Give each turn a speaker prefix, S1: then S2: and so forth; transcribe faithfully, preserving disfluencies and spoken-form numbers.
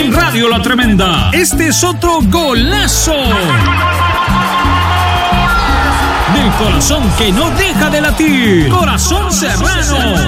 S1: en Radio La Tremenda. Este es otro golazo del corazón que no deja de latir. Corazón Serrano.